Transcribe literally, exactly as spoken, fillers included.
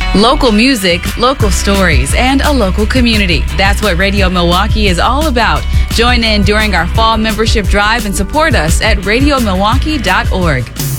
Local music, local stories, and a local community. That's what Radio Milwaukee is all about. Join in during our fall membership drive and support us at radio milwaukee dot org.